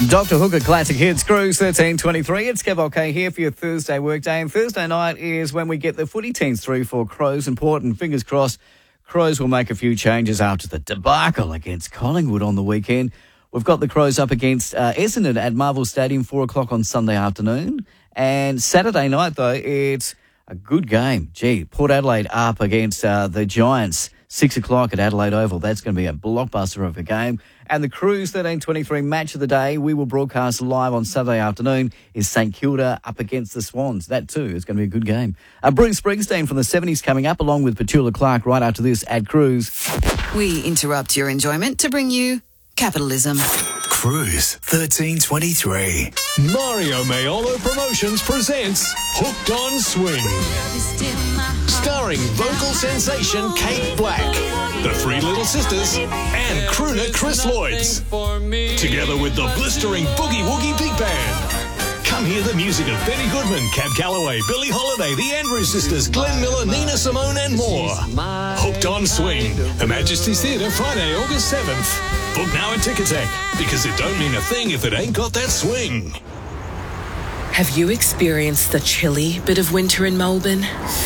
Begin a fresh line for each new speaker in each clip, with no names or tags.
Dr. Hooker Classic Hits, Cruise 1323. It's Kev OK here for your Thursday workday. And Thursday night is when we get the footy teams through for Crows. Important, fingers crossed, Crows will make a few changes after the debacle against Collingwood on the weekend. We've got the Crows up against Essendon at Marvel Stadium, 4 o'clock on Sunday afternoon. And Saturday night, though, it's a good game. Port Adelaide up against the Giants, 6 o'clock at Adelaide Oval. That's going to be a blockbuster of a game. And the Cruise 1323 match of the day, we will broadcast live on Saturday afternoon, is St Kilda up against the Swans. That too is going to be a good game. Bruce Springsteen from the 70s coming up, along with Petula Clark right after this at Cruise.
We interrupt your enjoyment to bring you capitalism.
Cruise 1323.
Mario Maiolo Promotions presents Hooked on Swing. Starring vocal sensation Kate Black, the Three Little Sisters, and crooner Chris Lloyds. Together with the blistering Boogie Woogie Big Band. Come hear the music of Benny Goodman, Cab Calloway, Billie Holiday, the Andrews Sisters, Glenn Miller, Nina Simone, and more. Hooked on Swing. Her Majesty's Theatre, Friday, August 7th. Book now at Ticketek, because it don't mean a thing if it ain't got that swing.
Have you experienced the chilly bit of winter in Melbourne?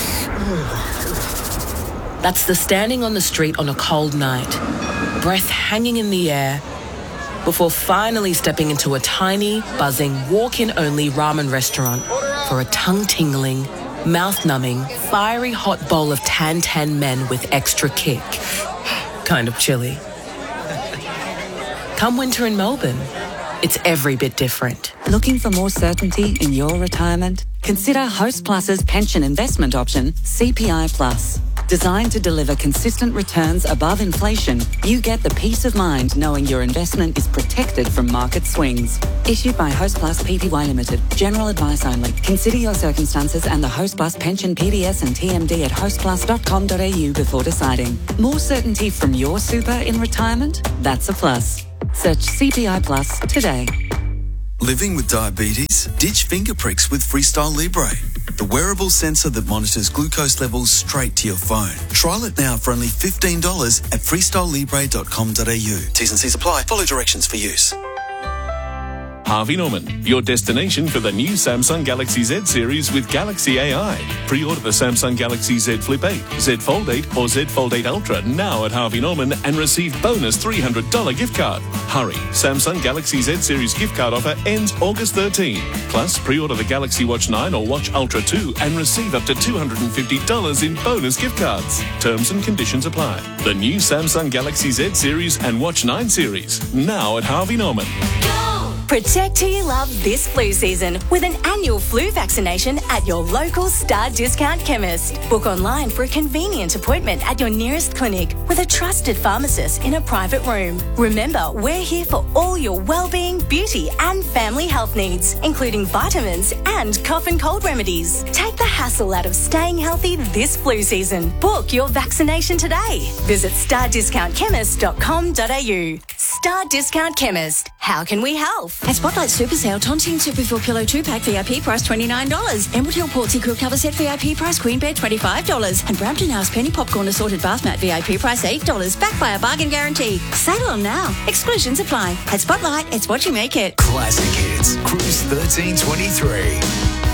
That's the standing on the street on a cold night, breath hanging in the air, before finally stepping into a tiny, buzzing, walk-in-only ramen restaurant for a tongue-tingling, mouth-numbing, fiery hot bowl of tan men with extra kick. Kind of chilly. Come winter in Melbourne, it's every bit different.
Looking for more certainty in your retirement? Consider Host Plus's pension investment option, CPI Plus. Designed to deliver consistent returns above inflation, you get the peace of mind knowing your investment is protected from market swings. Issued by Host Plus Pty Limited. General advice only. Consider your circumstances and the Host Plus pension PDS and TMD at hostplus.com.au before deciding. More certainty from your super in retirement? That's a plus. Search CPI Plus today.
Living with diabetes? Ditch finger pricks with Freestyle Libre, the wearable sensor that monitors glucose levels straight to your phone. Trial it now for only $15 at freestylelibre.com.au. T's and C's apply. Follow directions for use.
Harvey Norman, your destination for the new Samsung Galaxy Z series with Galaxy AI. Pre-order the Samsung Galaxy Z Flip 8, Z Fold 8 or Z Fold 8 Ultra now at Harvey Norman and receive bonus $300 gift card. Hurry, Samsung Galaxy Z series gift card offer ends August 13. Plus, pre-order the Galaxy Watch 9 or Watch Ultra 2 and receive up to $250 in bonus gift cards. Terms and conditions apply. The new Samsung Galaxy Z series and Watch 9 series now at Harvey Norman.
Protect who you love this flu season with an annual flu vaccination at your local Star Discount chemist. Book online for a convenient appointment at your nearest clinic with a trusted pharmacist in a private room. Remember, we're here for all your well-being, beauty and family health needs, including vitamins and cough and cold remedies. Take the hassle out of staying healthy this flu season. Book your vaccination today. Visit stardiscountchemist.com.au. Star Discount Chemist. How can we help?
At Spotlight Super Sale, Tontine Super Fill Pillow 2-pack VIP price $29. Emerald Hill Portsea Quilt Cover Set VIP price Queen Bed $25. And Brampton House Penny Popcorn Assorted Bath Mat VIP price $8. Backed by a bargain guarantee. Sale on now. Exclusions apply. At Spotlight, it's what you make it.
Classic Hits. Cruise 1323.